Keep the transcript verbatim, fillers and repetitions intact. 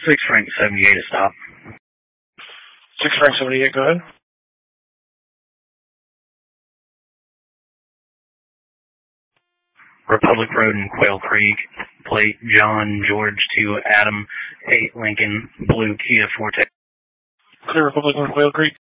six Frank seventy-eight to stop. six Frank seventy-eight, go ahead. Republic Road in Quail Creek, plate John George to Adam, eight Lincoln, blue Kia Forte. Clear Republic in Quail Creek.